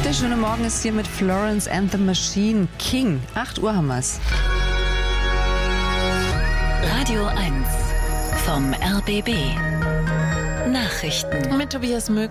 Der schöne Morgen ist hier mit Florence and the Machine. King. 8 Uhr haben wir's. Radio 1 vom RBB. Nachrichten. Mit Tobias Mück.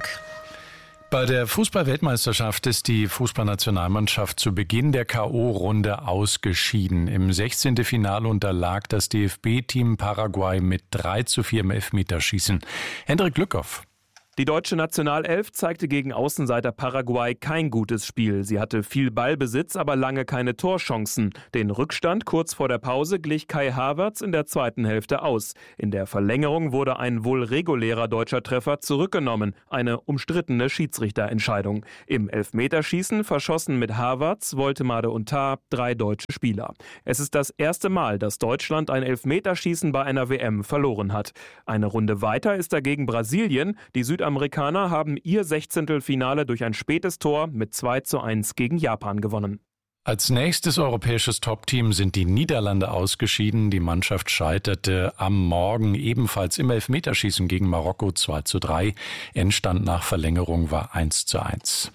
Bei der Fußball-Weltmeisterschaft ist die Fußballnationalmannschaft zu Beginn der K.O.-Runde ausgeschieden. Im 16. Finale unterlag das DFB-Team Paraguay mit 3:4 im Elfmeterschießen. Hendrik Lückhoff. Die deutsche Nationalelf zeigte gegen Außenseiter Paraguay kein gutes Spiel. Sie hatte viel Ballbesitz, aber lange keine Torchancen. Den Rückstand kurz vor der Pause glich Kai Havertz in der zweiten Hälfte aus. In der Verlängerung wurde ein wohl regulärer deutscher Treffer zurückgenommen. Eine umstrittene Schiedsrichterentscheidung. Im Elfmeterschießen verschossen mit Havertz, Woltemade und Tah 3 deutsche Spieler. Es ist das erste Mal, dass Deutschland ein Elfmeterschießen bei einer WM verloren hat. Eine Runde weiter ist dagegen Brasilien. Die Südamerikaner haben ihr 16. Finale durch ein spätes Tor mit 2:1 gegen Japan gewonnen. Als nächstes europäisches Top-Team sind die Niederlande ausgeschieden. Die Mannschaft scheiterte am Morgen ebenfalls im Elfmeterschießen gegen Marokko 2:3. Endstand nach Verlängerung war 1:1.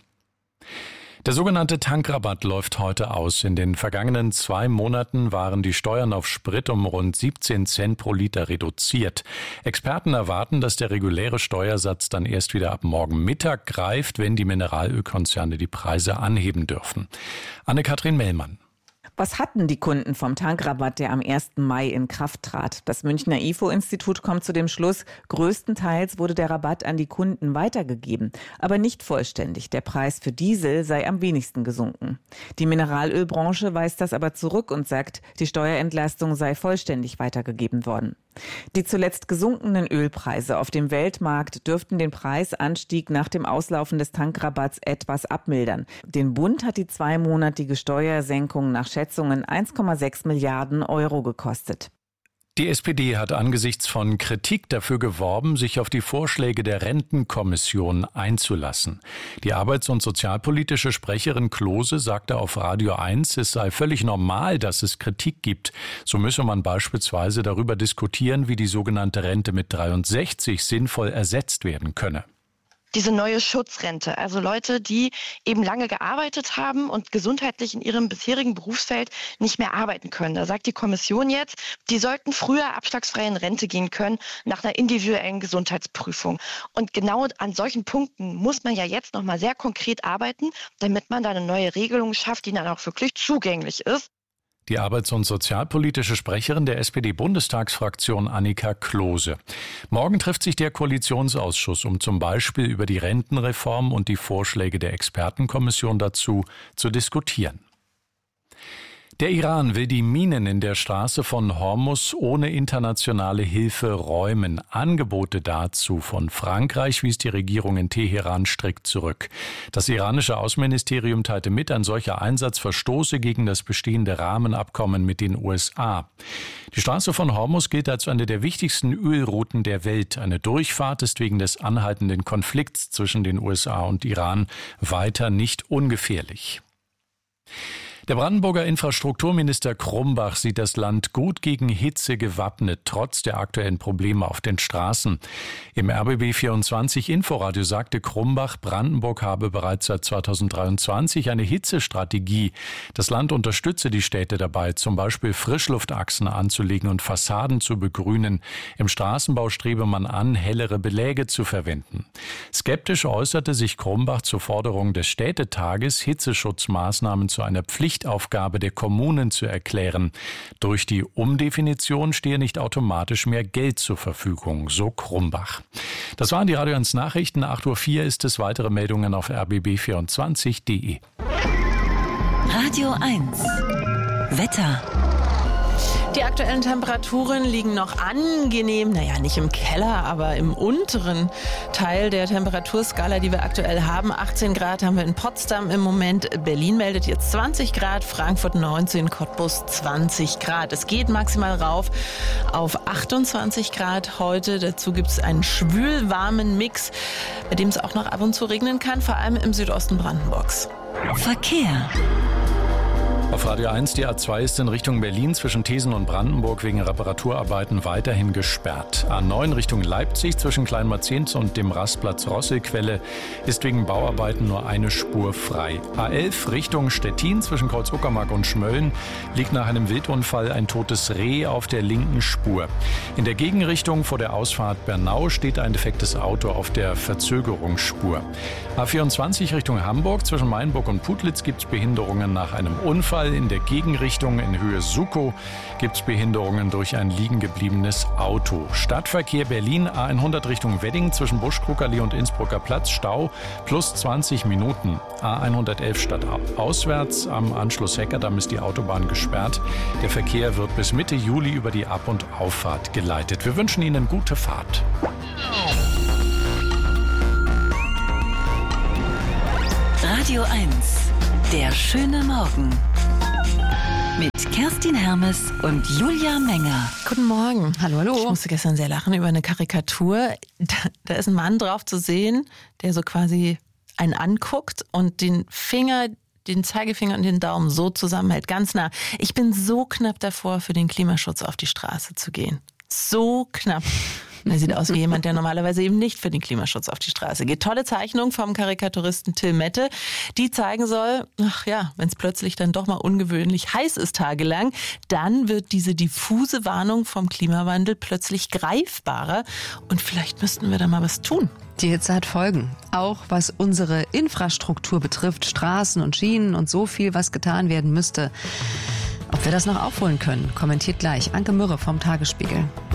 Der sogenannte Tankrabatt läuft heute aus. In den vergangenen 2 Monaten waren die Steuern auf Sprit um rund 17 Cent pro Liter reduziert. Experten erwarten, dass der reguläre Steuersatz dann erst wieder ab morgen Mittag greift, wenn die Mineralölkonzerne die Preise anheben dürfen. Anne-Kathrin Mellmann. Was hatten die Kunden vom Tankrabatt, der am 1. Mai in Kraft trat? Das Münchner IFO-Institut kommt zu dem Schluss, größtenteils wurde der Rabatt an die Kunden weitergegeben, aber nicht vollständig. Der Preis für Diesel sei am wenigsten gesunken. Die Mineralölbranche weist das aber zurück und sagt, die Steuerentlastung sei vollständig weitergegeben worden. Die zuletzt gesunkenen Ölpreise auf dem Weltmarkt dürften den Preisanstieg nach dem Auslaufen des Tankrabatts etwas abmildern. Den Bund hat die 2-monatige Steuersenkung nach Schätzungen 1,6 Milliarden Euro gekostet. Die SPD hat angesichts von Kritik dafür geworben, sich auf die Vorschläge der Rentenkommission einzulassen. Die arbeits- und sozialpolitische Sprecherin Klose sagte auf Radio 1, es sei völlig normal, dass es Kritik gibt. So müsse man beispielsweise darüber diskutieren, wie die sogenannte Rente mit 63 sinnvoll ersetzt werden könne. Diese neue Schutzrente, also Leute, die eben lange gearbeitet haben und gesundheitlich in ihrem bisherigen Berufsfeld nicht mehr arbeiten können. Da sagt die Kommission jetzt, die sollten früher abschlagsfrei in Rente gehen können nach einer individuellen Gesundheitsprüfung. Und genau an solchen Punkten muss man ja jetzt nochmal sehr konkret arbeiten, damit man da eine neue Regelung schafft, die dann auch wirklich zugänglich ist. Die arbeits- und sozialpolitische Sprecherin der SPD-Bundestagsfraktion Annika Klose. Morgen trifft sich der Koalitionsausschuss, um zum Beispiel über die Rentenreform und die Vorschläge der Expertenkommission dazu zu diskutieren. Der Iran will die Minen in der Straße von Hormuz ohne internationale Hilfe räumen. Angebote dazu von Frankreich wies die Regierung in Teheran strikt zurück. Das iranische Außenministerium teilte mit, ein solcher Einsatz verstoße gegen das bestehende Rahmenabkommen mit den USA. Die Straße von Hormuz gilt als eine der wichtigsten Ölrouten der Welt. Eine Durchfahrt ist wegen des anhaltenden Konflikts zwischen den USA und Iran weiter nicht ungefährlich. Der Brandenburger Infrastrukturminister Krumbach sieht das Land gut gegen Hitze gewappnet, trotz der aktuellen Probleme auf den Straßen. Im RBB 24 Inforadio sagte Krumbach, Brandenburg habe bereits seit 2023 eine Hitzestrategie. Das Land unterstütze die Städte dabei, zum Beispiel Frischluftachsen anzulegen und Fassaden zu begrünen. Im Straßenbau strebe man an, hellere Beläge zu verwenden. Skeptisch äußerte sich Krumbach zur Forderung des Städtetages, Hitzeschutzmaßnahmen zu einer Pflichtaufgabe der Kommunen zu erklären. Durch die Umdefinition stehe nicht automatisch mehr Geld zur Verfügung, so Krumbach. Das waren die Radio 1 Nachrichten. 8:04 Uhr ist es. Weitere Meldungen auf rbb24.de. Radio 1 Wetter. Die aktuellen Temperaturen liegen noch angenehm, nicht im Keller, aber im unteren Teil der Temperaturskala, die wir aktuell haben. 18 Grad haben wir in Potsdam im Moment. Berlin meldet jetzt 20 Grad, Frankfurt 19, Cottbus 20 Grad. Es geht maximal rauf auf 28 Grad heute. Dazu gibt es einen schwülwarmen Mix, bei dem es auch noch ab und zu regnen kann, vor allem im Südosten Brandenburgs. Verkehr. Auf Radio 1, die A2 ist in Richtung Berlin zwischen Thesen und Brandenburg wegen Reparaturarbeiten weiterhin gesperrt. A9 Richtung Leipzig zwischen Kleinmarzens und dem Rastplatz Rosselquelle ist wegen Bauarbeiten nur eine Spur frei. A11 Richtung Stettin zwischen Kreuz-Uckermark und Schmölln liegt nach einem Wildunfall ein totes Reh auf der linken Spur. In der Gegenrichtung vor der Ausfahrt Bernau steht ein defektes Auto auf der Verzögerungsspur. A24 Richtung Hamburg zwischen Mainburg und Putlitz gibt es Behinderungen nach einem Unfall. In der Gegenrichtung in Höhe Sukow gibt es Behinderungen durch ein liegengebliebenes Auto. Stadtverkehr Berlin A100 Richtung Wedding zwischen Buschkruckerli und Innsbrucker Platz Stau plus 20 Minuten. A111 stadtauswärts am Anschluss Heckerdamm ist die Autobahn gesperrt. Der Verkehr wird bis Mitte Juli über die Ab- und Auffahrt geleitet. Wir wünschen Ihnen gute Fahrt. Radio 1, der schöne Morgen. Mit Kerstin Hermes und Julia Menger. Guten Morgen. Hallo, hallo. Ich musste gestern sehr lachen über eine Karikatur. Da ist ein Mann drauf zu sehen, der so quasi einen anguckt und den Zeigefinger und den Daumen so zusammenhält, ganz nah. Ich bin so knapp davor, für den Klimaschutz auf die Straße zu gehen. So knapp. Er sieht aus wie jemand, der normalerweise eben nicht für den Klimaschutz auf die Straße geht. Tolle Zeichnung vom Karikaturisten Till Mette, die zeigen soll, wenn es plötzlich dann doch mal ungewöhnlich heiß ist tagelang, dann wird diese diffuse Warnung vom Klimawandel plötzlich greifbarer und vielleicht müssten wir da mal was tun. Die Hitze hat Folgen, auch was unsere Infrastruktur betrifft, Straßen und Schienen und so viel, was getan werden müsste. Ob wir das noch aufholen können, kommentiert gleich Anke Mürre vom Tagesspiegel.